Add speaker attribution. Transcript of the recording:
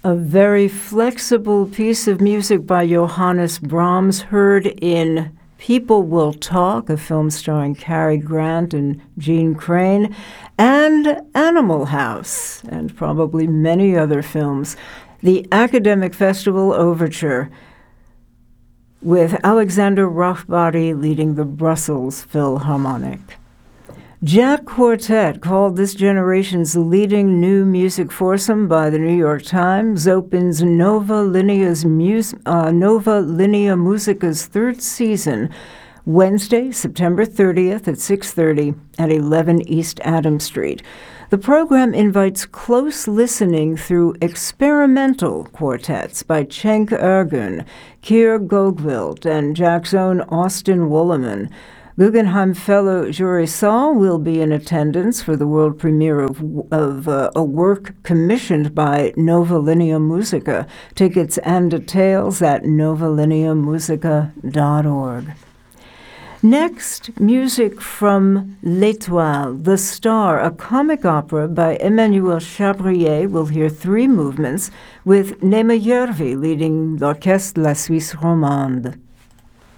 Speaker 1: A very flexible piece of music by Johannes Brahms, heard in People Will Talk, a film starring Cary Grant and Gene Crane, and Animal House, and probably many other films. The Academic Festival Overture, with Alexander Rothbody leading the Brussels Philharmonic. Jack Quartet, called this generation's leading new music foursome by the New York Times, opens Nova Linea Musica's third season Wednesday, September 30th at 6:30 at 11 East Adam Street. The program invites close listening through experimental quartets by Cenk Ergun, Keir Gogwild, and Jack's own Austin Wolleman. Guggenheim Fellow Jory Saul will be in attendance for the world premiere of a work commissioned by Nova Linea Musica. Tickets and details at novalineamusica.org. Next, music from L'Étoile, The Star, a comic opera by Emmanuel Chabrier. We'll hear three movements, with Nema Järvi leading l'Orchestre de la Suisse Romande.